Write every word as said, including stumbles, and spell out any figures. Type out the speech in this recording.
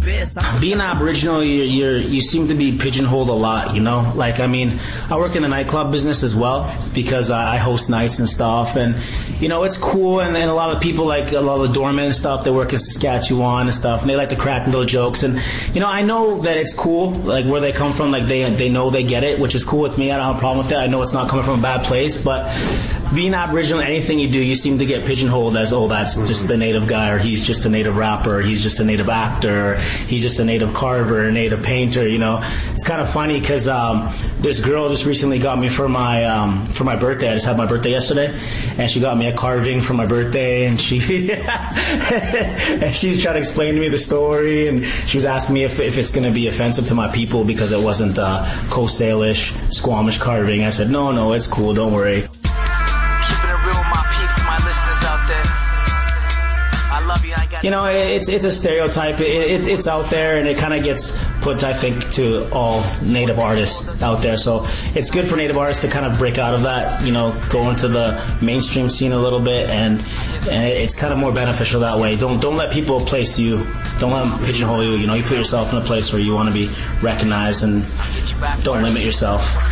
Being Aboriginal, you're, you're, you seem to be pigeonholed a lot, you know? Like, I mean, I work in the nightclub business as well because I, I host nights and stuff. And, you know, it's cool. And, and a lot of people, like a lot of the doormen and stuff, they work in Saskatchewan and stuff. And they like to crack little jokes. And, you know, I know that it's cool, like where they come from, like they, they know they get it, which is cool with me. I don't have a problem with that. I know it's not coming from a bad place. But being Aboriginal, anything you do, you seem to get pigeonholed as, oh, that's mm-hmm. just the native guy, or he's just a native rapper, or he's just a native actor, or he's just a native carver, a native painter, you know. It's kind of funny because um, this girl just recently got me for my um, for my birthday. I just had my birthday yesterday, and she got me a carving for my birthday, and she and she was trying to explain to me the story, and she was asking me if, if it's going to be offensive to my people because it wasn't uh, Coast Salish, Squamish carving. I said, no, no, it's cool, don't worry. You know, it's it's a stereotype. It, it, it's out there, and it kind of gets put, I think, to all native artists out there. So it's good for native artists to kind of break out of that, you know, go into the mainstream scene a little bit, and, and it's kind of more beneficial that way. Don't don't let people place you. Don't let them pigeonhole you. You know, you put yourself in a place where you want to be recognized, and don't limit yourself.